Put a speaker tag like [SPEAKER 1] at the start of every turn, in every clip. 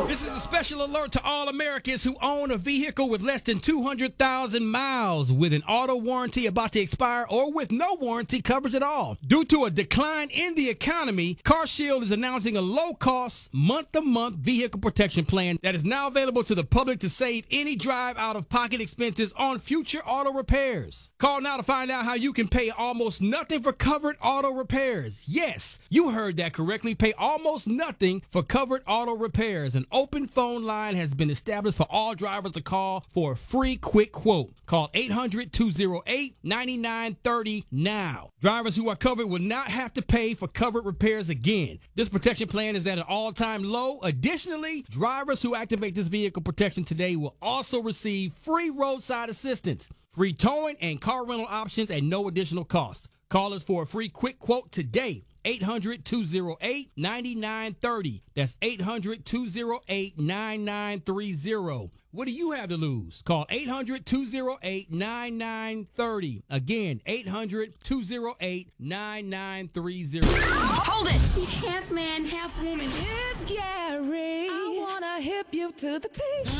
[SPEAKER 1] This is a special alert to all Americans who own a vehicle with less than 200,000 miles with an auto warranty about to expire or with no warranty coverage at all. Due to a decline in the economy, CarShield is announcing a low-cost, month-to-month vehicle protection plan that is now available to the public to save any drive out-of-pocket expenses on future auto repairs. Call now to find out how you can pay almost nothing for covered auto repairs. Yes, you heard that correctly. Pay almost nothing for covered auto repairs. An open phone line has been established for all drivers to call for a free quick quote. Call 800-208-9930 now. Drivers who are covered will not have to pay for covered repairs again. This protection plan is at an all-time low. Additionally, drivers who activate this vehicle protection today will also receive free roadside assistance, free towing, and car rental options at no additional cost. Call us for a free quick quote today. 800-208-9930. That's 800-208-9930. What do you have to lose? Call 800-208-9930. Again, 800-208-9930.
[SPEAKER 2] Hold it! He's half man, half woman. It's Gary. I wanna hip you to the T.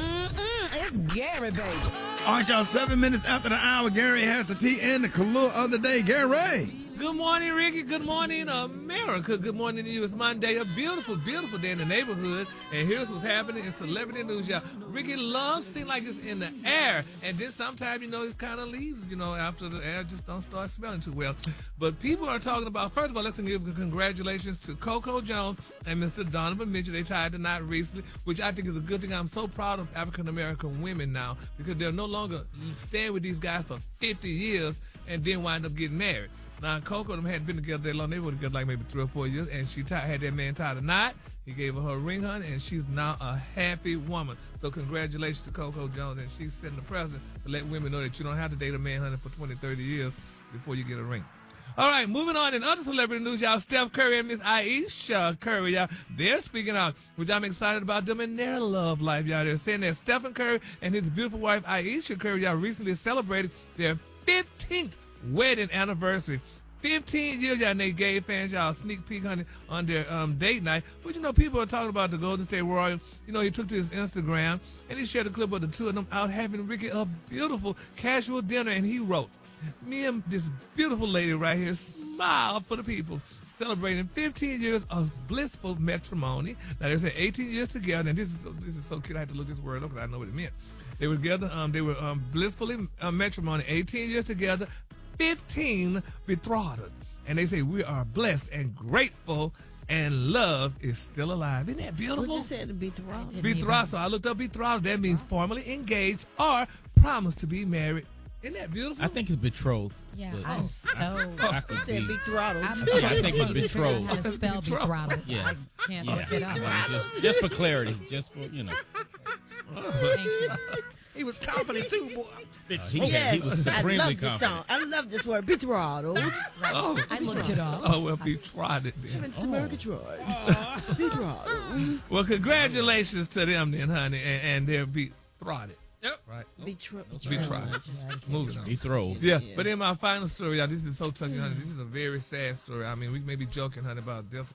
[SPEAKER 2] It's Gary, baby.
[SPEAKER 3] All right, y'all, 7 minutes after the hour, Gary has the tea and the color of the day. Gary.
[SPEAKER 4] Good morning, Ricky. Good morning, America. Good morning to you. It's Monday, a beautiful, beautiful day in the neighborhood. And here's what's happening in celebrity news, y'all. Ricky Love seems like it's in the air. And then sometimes, it kind of leaves, after the air just don't start smelling too well. But people are talking about, first of all, let's give congratulations to Coco Jones and Mr. Donovan Mitchell. They tied the knot recently, which I think is a good thing. I'm so proud of African-American women now because they're no longer staying with these guys for 50 years and then wind up getting married. Now, Coco and them hadn't been together that long. They were together like maybe 3 or 4 years, and she had that man tied a knot. He gave her a ring, honey, and she's now a happy woman. So congratulations to Coco Jones, and she's setting the precedent to let women know that you don't have to date a man, honey, for 20, 30 years before you get a ring. All right, moving on in other celebrity news, y'all. Steph Curry and Miss Ayesha Curry, y'all, they're speaking out, which I'm excited about them in their love life, y'all. They're saying that Stephen Curry and his beautiful wife Ayesha Curry, y'all, recently celebrated their 15th wedding anniversary. 15 years, y'all, and they gave fans y'all a sneak peek, honey, on their date night. But, people are talking about the Golden State Warriors. He took to his Instagram, and he shared a clip of the two of them out having, Ricky, a beautiful casual dinner, and he wrote, me and this beautiful lady right here smile for the people, celebrating 15 years of blissful matrimony. Now, they said 18 years together, and this is so cute. I had to look this word up because I know what it meant. They were together, blissfully matrimony, 18 years together, 15 betrothed. And they say we are blessed and grateful, and love is still alive. Isn't that beautiful?
[SPEAKER 5] What you said, betrothed?
[SPEAKER 4] Betrothed. So I looked up betrothed. That means formally engaged or promised to be married. Isn't that beautiful?
[SPEAKER 1] I think it's betrothed.
[SPEAKER 2] Yeah,
[SPEAKER 5] I'm so.
[SPEAKER 1] I could
[SPEAKER 5] said
[SPEAKER 1] be.
[SPEAKER 5] betrothed.
[SPEAKER 1] I think it's betrothed.
[SPEAKER 2] How to spell betrothed?
[SPEAKER 1] Yeah.
[SPEAKER 2] I can't look it up.
[SPEAKER 1] Just for clarity. Just for,
[SPEAKER 2] Thank you.
[SPEAKER 3] He was confident, too, boy.
[SPEAKER 1] he was
[SPEAKER 5] I
[SPEAKER 1] supremely
[SPEAKER 5] love this
[SPEAKER 1] confident.
[SPEAKER 5] song. I love this word, betrothed.
[SPEAKER 4] Oh,
[SPEAKER 2] I looked it up.
[SPEAKER 4] oh well, betrothed then.
[SPEAKER 5] It's America Troy. Betrothed.
[SPEAKER 4] Well, congratulations to them then, honey, and they're betrothed. Yep. Right.
[SPEAKER 5] Betrothed.
[SPEAKER 4] Betrothed. Moving on.
[SPEAKER 1] Betrothed.
[SPEAKER 4] Yeah, but in my final story, y'all, this is so touching, honey. This is a very sad story. I mean, we may be joking, honey, about death,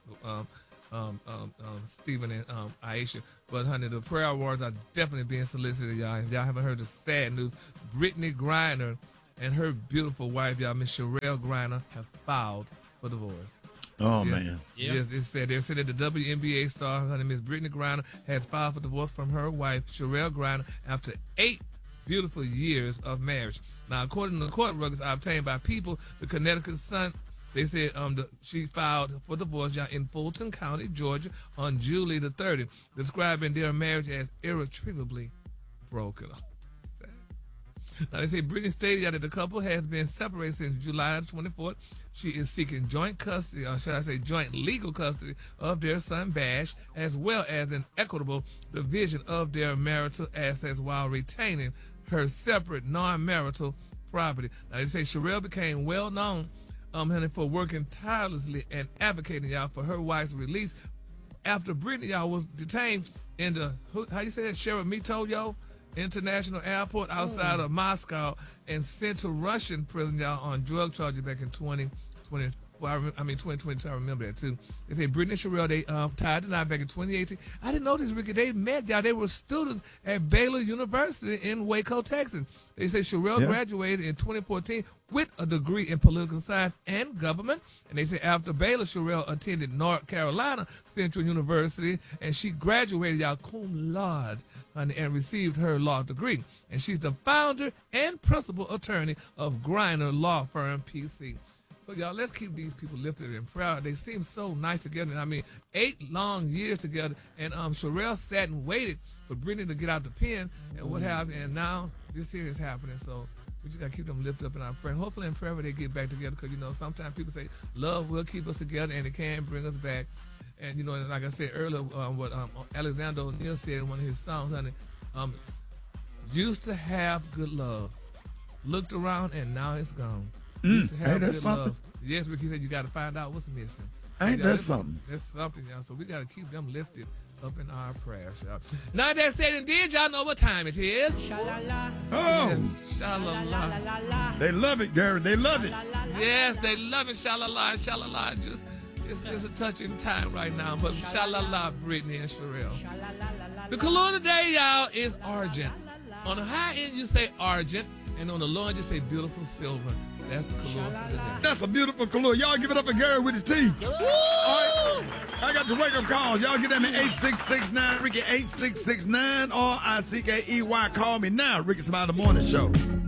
[SPEAKER 4] Stephen and Ayesha, but honey, the prayer awards are definitely being solicited, y'all. If y'all haven't heard the sad news, Brittany Griner and her beautiful wife, y'all, Miss Sherelle Griner, have filed for divorce.
[SPEAKER 3] Oh,
[SPEAKER 4] Yeah.
[SPEAKER 3] man.
[SPEAKER 1] Yeah.
[SPEAKER 4] Yes, it said they're saying that the WNBA star, honey, Miss Brittany Griner, has filed for divorce from her wife, Sherelle Griner, after 8 beautiful years of marriage. Now, according to the court records obtained by People, the Connecticut Sun, they said she filed for divorce in Fulton County, Georgia, on July the 30th, describing their marriage as irretrievably broken. Now, they say Brittany stated that the couple has been separated since July 24th. She is seeking joint custody, or should I say joint legal custody, of their son, Bash, as well as an equitable division of their marital assets while retaining her separate non-marital property. Now, they say Sherelle became well-known honey, for working tirelessly and advocating, y'all, for her wife's release after Brittany, y'all, was detained in the, how you say that, Sheremetyevo International Airport outside of Moscow and sent to Russian prison, y'all, on drug charges back in 2020. Well, 2022. I remember that too. They say Brittany and Sherelle, they tied the knot back in 2018. I didn't know this, Ricky. They met, y'all. They were students at Baylor University in Waco, Texas. They say Sherelle graduated in 2014 with a degree in political science and government. And they say after Baylor, Sherelle attended North Carolina Central University, and she graduated, y'all, cum laude, and received her law degree. And she's the founder and principal attorney of Griner Law Firm, PC. So, y'all, let's keep these people lifted and proud. They seem so nice together. I mean, 8 long years together. And Sherelle sat and waited for Brittany to get out the pen and what have you. And now this here is happening. So we just got to keep them lifted up in our prayer. And hopefully in prayer they get back together because, sometimes people say love will keep us together and it can bring us back. And, like I said earlier, what Alexander O'Neal said in one of his songs, honey, used to have good love. Looked around and now it's gone. Used to have good love. Yes, Ricky said you got to find out what's missing. So,
[SPEAKER 3] Ain't that something?
[SPEAKER 4] That's something, y'all. So we got to keep them lifted up in our prayers, y'all. Now that said and did, y'all know what time it is.
[SPEAKER 3] Oh,
[SPEAKER 4] Yes, sha-la-la.
[SPEAKER 3] they love it, Gary. They love it.
[SPEAKER 4] Yes, they love it. Sha-la-la, sha-la-la. Just it's a touching time right now. But sha-la-la, Brittany and Sherelle. The color today, y'all, is argent. On the high end, you say argent, and on the low end, you say beautiful silver. That's the color for the day.
[SPEAKER 3] That's a beautiful color. Y'all give it up for Gary with his teeth. All right. I got your wake-up calls. Y'all get them at 8669 Ricky 8669 RICKEY. Call me now. Ricky Smiley Morning Show.